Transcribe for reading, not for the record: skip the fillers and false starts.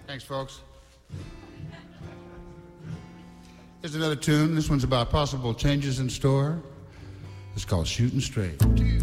Thanks, folks. Here's another tune. This one's about possible changes in store. It's called Shooting Straight.